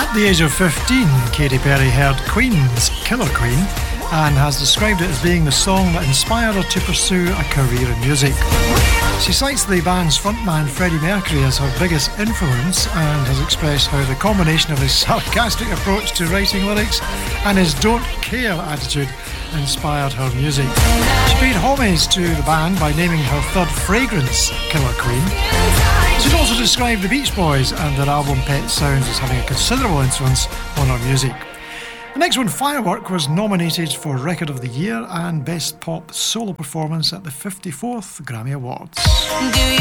At the age of 15, Katy Perry heard Queen's Killer Queen and has described it as being the song that inspired her to pursue a career in music. She cites the band's frontman Freddie Mercury as her biggest influence and has expressed how the combination of his sarcastic approach to writing lyrics and his don't care attitude inspired her music. She paid homage to the band by naming her third fragrance Killer Queen. She'd also described the Beach Boys and their album Pet Sounds as having a considerable influence on her music. The next one, Firework, was nominated for Record of the Year and Best Pop Solo Performance at the 54th Grammy Awards.